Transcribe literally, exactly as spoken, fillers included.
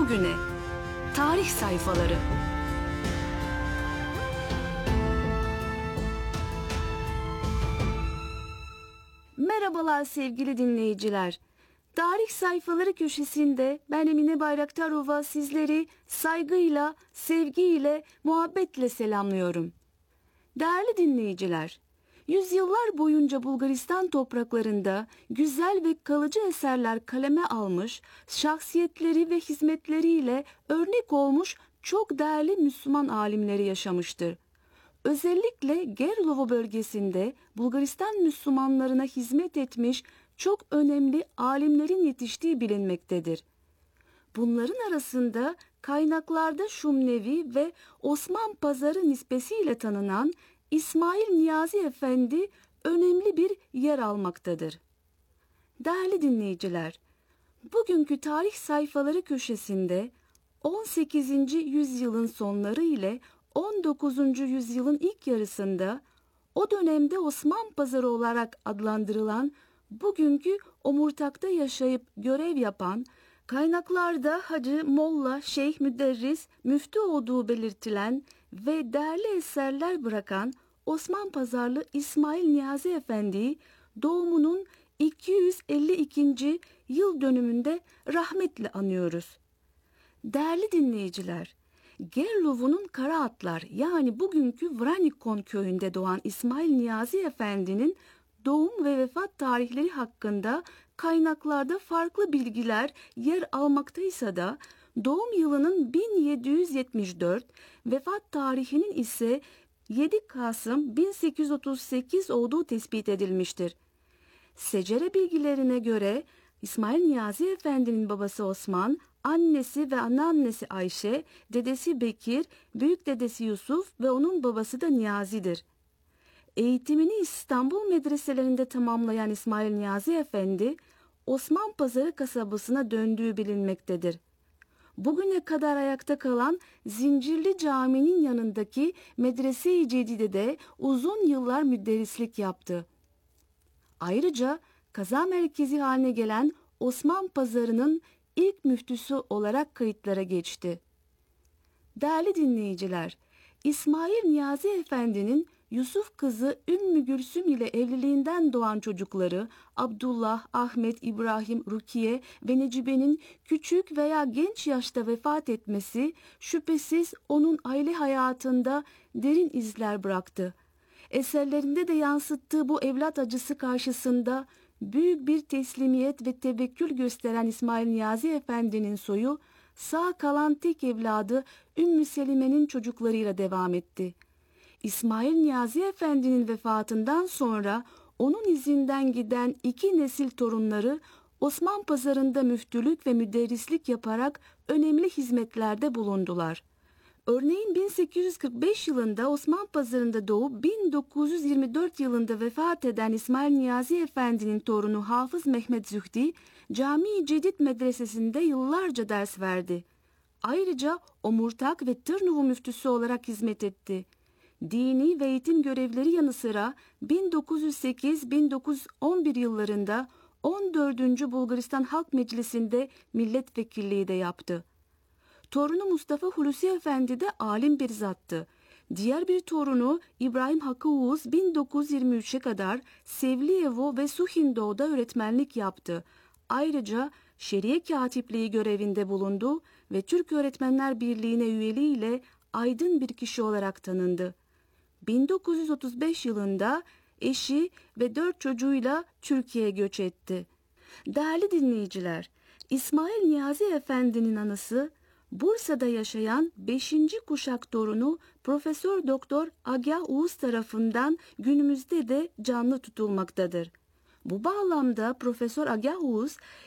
bugüne. Tarih sayfaları. Merhabalar sevgili dinleyiciler. Tarih sayfaları köşesinde ben Emine Bayraktarova sizleri saygıyla, sevgiyle, muhabbetle selamlıyorum. Değerli dinleyiciler, yüzyıllar boyunca Bulgaristan topraklarında güzel ve kalıcı eserler kaleme almış, şahsiyetleri ve hizmetleriyle örnek olmuş çok değerli Müslüman alimleri yaşamıştır. Özellikle Gerlovo bölgesinde Bulgaristan Müslümanlarına hizmet etmiş çok önemli alimlerin yetiştiği bilinmektedir. Bunların arasında kaynaklarda Şumnevi ve Osman Pazarı nispesiyle tanınan İsmail Niyazi Efendi önemli bir yer almaktadır. Değerli dinleyiciler, bugünkü tarih sayfaları köşesinde on sekizinci yüzyılın sonları ile on dokuzuncu yüzyılın ilk yarısında o dönemde Osman Pazarı olarak adlandırılan bugünkü Omurtak'ta yaşayıp görev yapan, kaynaklarda Hacı, Molla, Şeyh, Müderris, Müftü olduğu belirtilen ve değerli eserler bırakan Osman Pazarlı İsmail Niyazi Efendi'yi doğumunun iki yüz elli ikinci yıl dönümünde rahmetle anıyoruz. Değerli dinleyiciler, Gerlovo'nun Karaatlar yani bugünkü Vranikon köyünde doğan İsmail Niyazi Efendi'nin doğum ve vefat tarihleri hakkında kaynaklarda farklı bilgiler yer almaktaysa da doğum yılının bin yedi yüz yetmiş dört, vefat tarihinin ise yedi Kasım bin sekiz yüz otuz sekiz olduğu tespit edilmiştir. Secere bilgilerine göre İsmail Niyazi Efendi'nin babası Osman, annesi ve anneannesi Ayşe, dedesi Bekir, büyük dedesi Yusuf ve onun babası da Niyazi'dir. Eğitimini İstanbul medreselerinde tamamlayan İsmail Niyazi Efendi, Osman Pazarı kasabasına döndüğü bilinmektedir. Bugüne kadar ayakta kalan Zincirli Camii'nin yanındaki Medrese-i Cedide'de uzun yıllar müderrislik yaptı. Ayrıca kaza merkezi haline gelen Osman Pazarı'nın ilk müftüsü olarak kayıtlara geçti. Değerli dinleyiciler, İsmail Niyazi Efendi'nin Yusuf kızı Ümmü Gülsüm ile evliliğinden doğan çocukları Abdullah, Ahmet, İbrahim, Rukiye ve Necibe'nin küçük veya genç yaşta vefat etmesi şüphesiz onun aile hayatında derin izler bıraktı. Eserlerinde de yansıttığı bu evlat acısı karşısında büyük bir teslimiyet ve tevekkül gösteren İsmail Niyazi Efendi'nin soyu sağ kalan tek evladı Ümmü Selime'nin çocuklarıyla devam etti. İsmail Niyazi Efendi'nin vefatından sonra onun izinden giden iki nesil torunları Osman Pazarı'nda müftülük ve müderrislik yaparak önemli hizmetlerde bulundular. Örneğin bin sekiz yüz kırk beş yılında Osman Pazarı'nda doğup bin dokuz yüz yirmi dört yılında vefat eden İsmail Niyazi Efendi'nin torunu Hafız Mehmet Zühdi, Cami-i Cedid Medresesi'nde yıllarca ders verdi. Ayrıca Omurtak ve Tırnuvu müftüsü olarak hizmet etti. Dini ve eğitim görevleri yanı sıra bin dokuz yüz sekiz bin dokuz yüz on bir yıllarında on dördüncü Bulgaristan Halk Meclisi'nde milletvekilliği de yaptı. Torunu Mustafa Hulusi Efendi de alim bir zattı. Diğer bir torunu İbrahim Hakkı Oğuz bin dokuz yüz yirmi üçe kadar Sevliyevo ve Suhindo'da öğretmenlik yaptı. Ayrıca şeriye katipliği görevinde bulundu ve Türk Öğretmenler Birliği'ne üyeliğiyle aydın bir kişi olarak tanındı. bin dokuz yüz otuz beş yılında eşi ve dört çocuğuyla Türkiye'ye göç etti. Değerli dinleyiciler, İsmail Niyazi Efendi'nin anısı Bursa'da yaşayan beşinci kuşak torunu Profesör Doktor Agah Uğuz tarafından günümüzde de canlı tutulmaktadır. Bu bağlamda Profesör Agah Uğuz